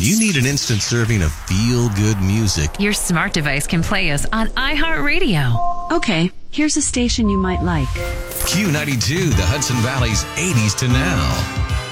you need an instant serving of feel-good music, Your smart device can play us on iHeartRadio. Okay, here's a station you might like. Q92, the Hudson Valley's 80s to now.